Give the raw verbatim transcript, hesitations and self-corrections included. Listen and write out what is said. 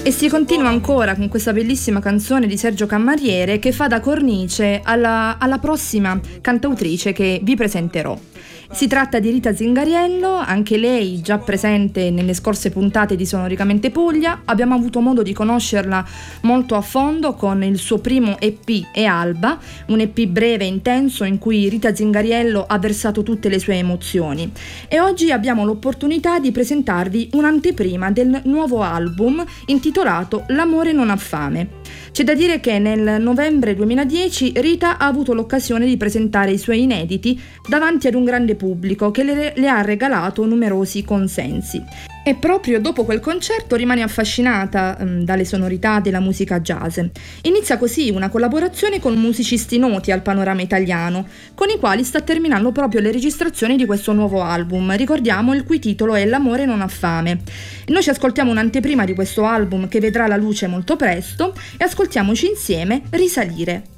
E si continua ancora con questa bellissima canzone di Sergio Cammariere che fa da cornice alla, alla prossima cantautrice che vi presenterò. Si tratta di Rita Zingariello, anche lei già presente nelle scorse puntate di Sonoricamente Puglia. Abbiamo avuto modo di conoscerla molto a fondo con il suo primo E P E Alba, un E P breve e intenso in cui Rita Zingariello ha versato tutte le sue emozioni. E oggi abbiamo l'opportunità di presentarvi un'anteprima del nuovo album intitolato L'amore non ha fame. C'è da dire che nel novembre duemiladieci Rita ha avuto l'occasione di presentare i suoi inediti davanti ad un grande pubblico che le, le ha regalato numerosi consensi. E proprio dopo quel concerto rimane affascinata um, dalle sonorità della musica jazz. Inizia così una collaborazione con musicisti noti al panorama italiano, con i quali sta terminando proprio le registrazioni di questo nuovo album, ricordiamo il cui titolo è L'amore non ha fame. Noi ci ascoltiamo un'anteprima di questo album che vedrà la luce molto presto e ascoltiamoci insieme Risalire.